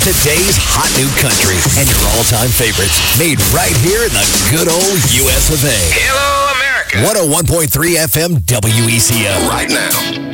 Today's hot new country and your all-time favorites. Made right here in the good old US of A. Hello, America. 101.3 FM WECO. Right now.